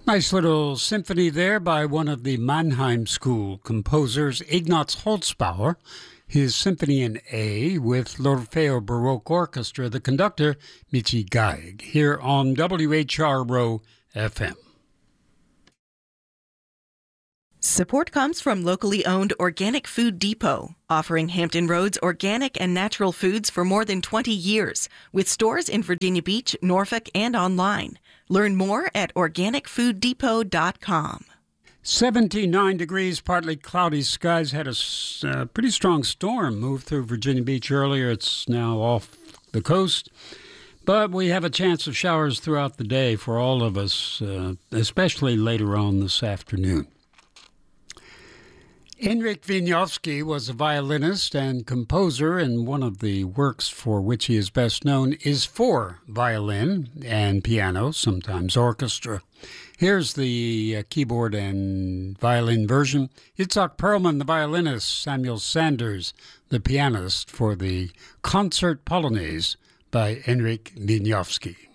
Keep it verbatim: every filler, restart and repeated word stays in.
Nice little symphony there by one of the Mannheim School composers, Ignaz Holzbauer. His Symphony in A with l'Orfeo Baroque Orchestra, the conductor, Michi Geig, here on W H R O F M. Support comes from locally owned Organic Food Depot, offering Hampton Roads organic and natural foods for more than twenty years, with stores in Virginia Beach, Norfolk, and online. Learn more at organic food depot dot com. seventy-nine degrees, partly cloudy skies. Had a uh, pretty strong storm move through Virginia Beach earlier. It's now off the coast. But we have a chance of showers throughout the day for all of us, uh, especially later on this afternoon. Henryk Wieniawski was a violinist and composer, and one of the works for which he is best known is for violin and piano, sometimes orchestra. Here's the uh, keyboard and violin version. Itzhak Perlman, the violinist, Samuel Sanders, the pianist, for the Concert Polonaise by Henryk Wieniawski.